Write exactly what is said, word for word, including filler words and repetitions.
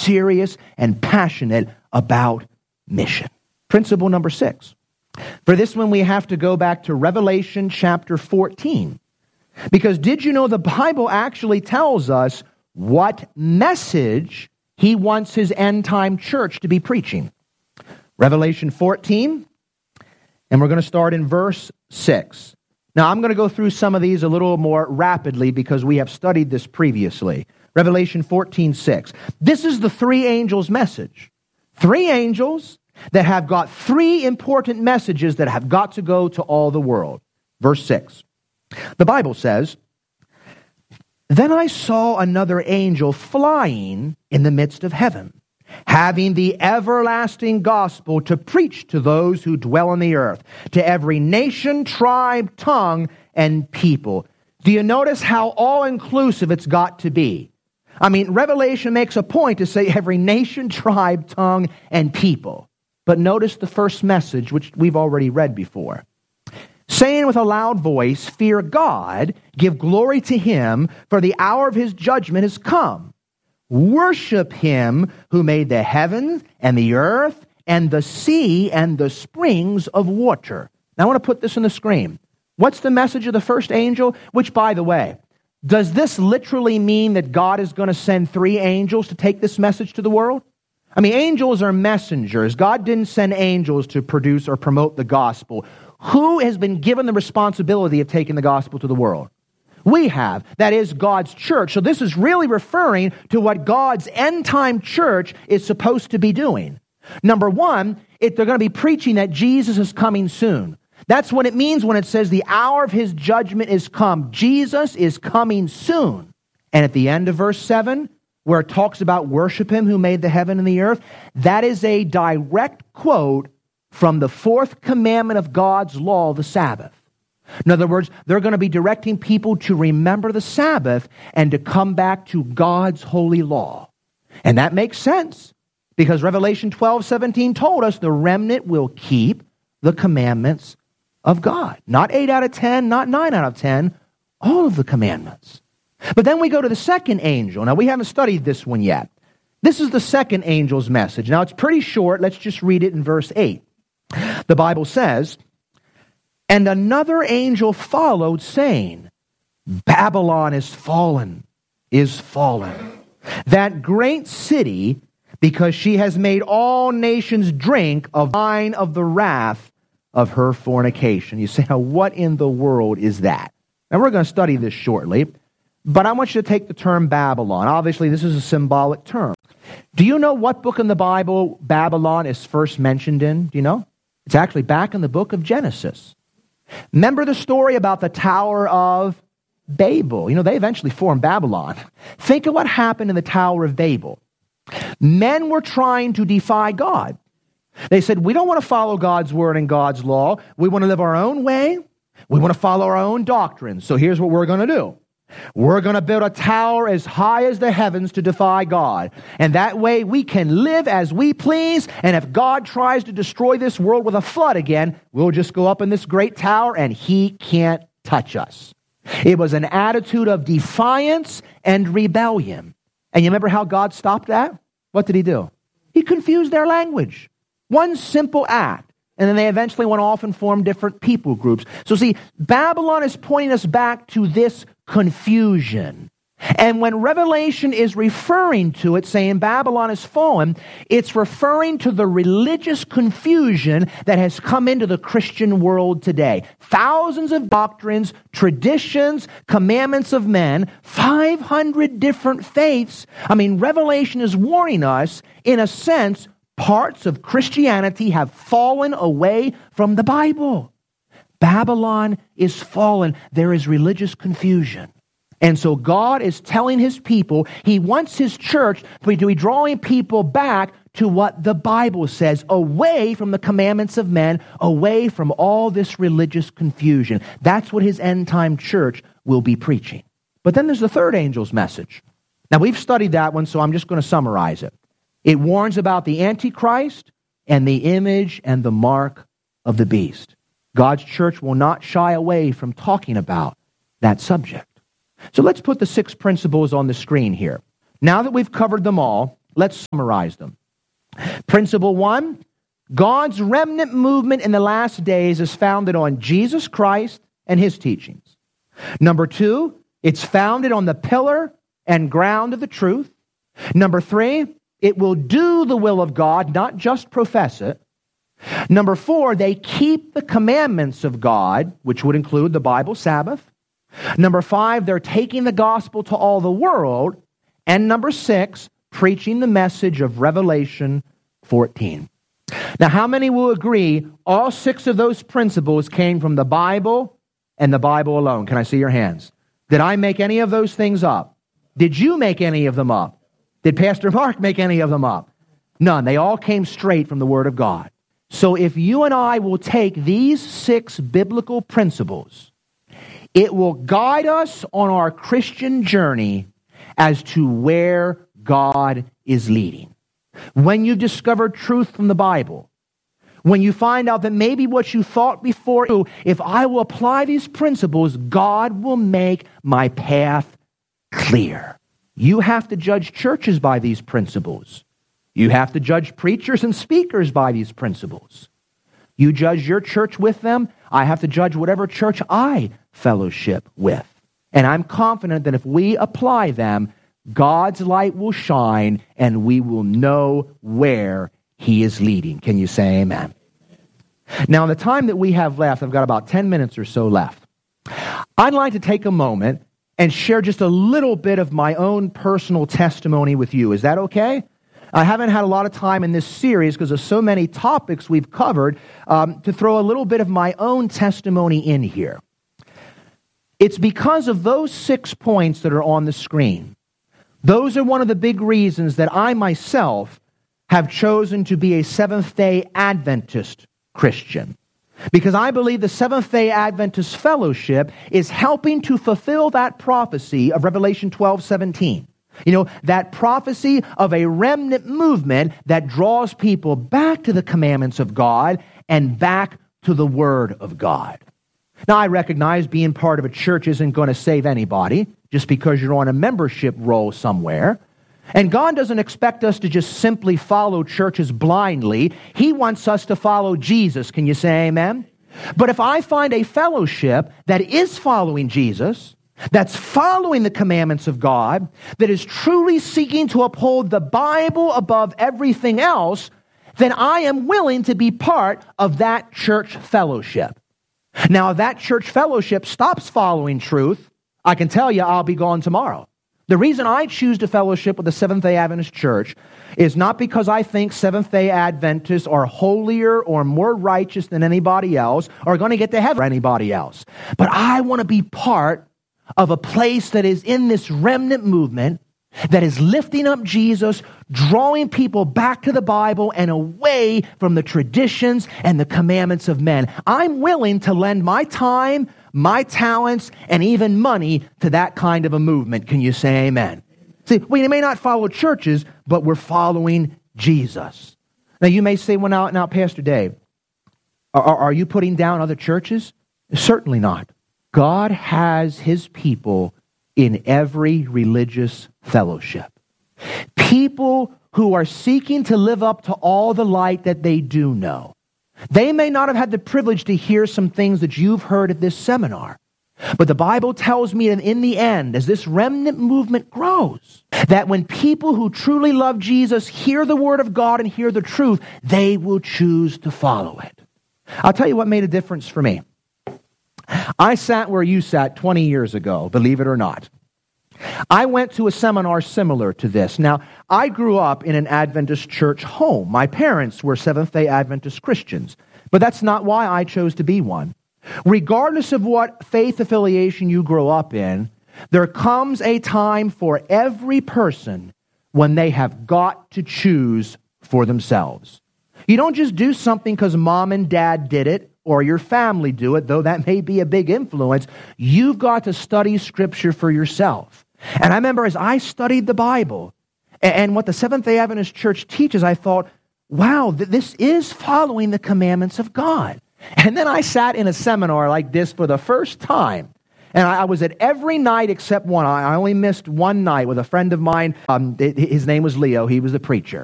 serious and passionate about mission. Principle number six. For this one, we have to go back to Revelation chapter fourteen. Because did you know the Bible actually tells us what message he wants his end-time church to be preaching? Revelation fourteen, and we're going to start in verse six. Now, I'm going to go through some of these a little more rapidly because we have studied this previously. Revelation fourteen six. This is the three angels' message. Three angels that have got three important messages that have got to go to all the world. Verse six. The Bible says, "Then I saw another angel flying in the midst of heaven, having the everlasting gospel to preach to those who dwell on the earth, to every nation, tribe, tongue, and people." Do you notice how all-inclusive it's got to be? I mean, Revelation makes a point to say every nation, tribe, tongue, and people. But notice the first message, which we've already read before. Saying with a loud voice, "Fear God, give glory to him, for the hour of his judgment has come. Worship him who made the heavens and the earth and the sea and the springs of water." Now I want to put this on the screen. What's the message of the first angel? Which, by the way, does this literally mean that God is going to send three angels to take this message to the world? I mean, angels are messengers. God didn't send angels to produce or promote the gospel. Who has been given the responsibility of taking the gospel to the world? We have. That is God's church. So this is really referring to what God's end-time church is supposed to be doing. Number one, it, they're going to be preaching that Jesus is coming soon. That's what it means when it says the hour of his judgment is come. Jesus is coming soon. And at the end of verse seven, where it talks about worship him who made the heaven and the earth, that is a direct quote from the fourth commandment of God's law, the Sabbath. In other words, they're going to be directing people to remember the Sabbath and to come back to God's holy law. And that makes sense because Revelation twelve seventeen told us the remnant will keep the commandments of God. Not eight out of ten, not nine out of ten, all of the commandments. But then we go to the second angel. Now, we haven't studied this one yet. This is the second angel's message. Now, it's pretty short. Let's just read it in verse eight. The Bible says, "And another angel followed, saying, Babylon is fallen, is fallen, that great city, because she has made all nations drink of wine of the wrath of her fornication." You say, now what in the world is that? Now, we're going to study this shortly, but I want you to take the term Babylon. Obviously, this is a symbolic term. Do you know what book in the Bible Babylon is first mentioned in? Do you know? It's actually back in the book of Genesis. Remember the story about the Tower of Babel? You know, they eventually formed Babylon. Think of what happened in the Tower of Babel. Men were trying to defy God. They said, we don't want to follow God's word and God's law. We want to live our own way. We want to follow our own doctrines. So here's what we're going to do. We're going to build a tower as high as the heavens to defy God. And that way we can live as we please. And if God tries to destroy this world with a flood again, we'll just go up in this great tower and he can't touch us. It was an attitude of defiance and rebellion. And you remember how God stopped that? What did he do? He confused their language. One simple act. And then they eventually went off and formed different people groups. So see, Babylon is pointing us back to this confusion. And when Revelation is referring to it, saying Babylon is fallen, it's referring to the religious confusion that has come into the Christian world today. Thousands of doctrines, traditions, commandments of men, five hundred different faiths. I mean, Revelation is warning us, in a sense, parts of Christianity have fallen away from the Bible. Babylon is fallen. There is religious confusion. And so God is telling his people, he wants his church to be drawing people back to what the Bible says, away from the commandments of men, away from all this religious confusion. That's what his end-time church will be preaching. But then there's the third angel's message. Now, we've studied that one, so I'm just going to summarize it. It warns about the Antichrist and the image and the mark of the beast. God's church will not shy away from talking about that subject. So let's put the six principles on the screen here. Now that we've covered them all, Let's summarize them. Principle one, God's remnant movement in the last days is founded on Jesus Christ and his teachings. Number two, it's founded on the pillar and ground of the truth. Number three, it will do the will of God, not just profess it. Number four, they keep the commandments of God, which would include the Bible, Sabbath. Number five, they're taking the gospel to all the world. And number six, preaching the message of Revelation fourteen. Now, how many will agree all six of those principles came from the Bible and the Bible alone? Can I see your hands? Did I make any of those things up? Did you make any of them up? Did Pastor Mark make any of them up? None. They all came straight from the Word of God. So if you and I will take these six biblical principles, it will guide us on our Christian journey as to where God is leading. When you discover truth from the Bible, when you find out that maybe what you thought before, if I will apply these principles, God will make my path clear. You have to judge churches by these principles. You have to judge preachers and speakers by these principles. You judge your church with them. I have to judge whatever church I fellowship with. And I'm confident that if we apply them, God's light will shine and we will know where he is leading. Can you say amen? Now, in the time that we have left, I've got about ten minutes or so left. I'd like to take a moment and share just a little bit of my own personal testimony with you. Is that okay? I haven't had a lot of time in this series because of so many topics we've covered um, to throw a little bit of my own testimony in here. It's because of those six points that are on the screen. Those are one of the big reasons that I myself have chosen to be a Seventh-day Adventist Christian. Because I believe the Seventh-day Adventist Fellowship is helping to fulfill that prophecy of Revelation twelve seventeen. You know, that prophecy of a remnant movement that draws people back to the commandments of God and back to the Word of God. Now, I recognize being part of a church isn't going to save anybody just because you're on a membership roll somewhere. And God doesn't expect us to just simply follow churches blindly. He wants us to follow Jesus. Can you say amen? But if I find a fellowship that is following Jesus, that's following the commandments of God, that is truly seeking to uphold the Bible above everything else, then I am willing to be part of that church fellowship. Now, if that church fellowship stops following truth, I can tell you I'll be gone tomorrow. The reason I choose to fellowship with the Seventh-day Adventist Church is not because I think Seventh-day Adventists are holier or more righteous than anybody else or going to get to heaven than anybody else. But I want to be part of a place that is in this remnant movement that is lifting up Jesus, drawing people back to the Bible and away from the traditions and the commandments of men. I'm willing to lend my time, my talents, and even money to that kind of a movement. Can you say amen? See, we may not follow churches, but we're following Jesus. Now, you may say, well, now, now Pastor Dave, are, are you putting down other churches? Certainly not. God has his people in every religious fellowship. People who are seeking to live up to all the light that they do know. They may not have had the privilege to hear some things that you've heard at this seminar. But the Bible tells me that in the end, as this remnant movement grows, that when people who truly love Jesus hear the Word of God and hear the truth, they will choose to follow it. I'll tell you what made a difference for me. I sat where you sat twenty years ago, believe it or not. I went to a seminar similar to this. Now, I grew up in an Adventist church home. My parents were Seventh-day Adventist Christians, but that's not why I chose to be one. Regardless of what faith affiliation you grow up in, there comes a time for every person when they have got to choose for themselves. You don't just do something because mom and dad did it, or your family do it, though that may be a big influence. You've got to study Scripture for yourself. And I remember as I studied the Bible and what the Seventh-day Adventist Church teaches, I thought, wow, this is following the commandments of God. And then I sat in a seminar like this for the first time, And I, I was at every night except one. I, I only missed one night with a friend of mine. Um, it, his name was Leo. He was the preacher.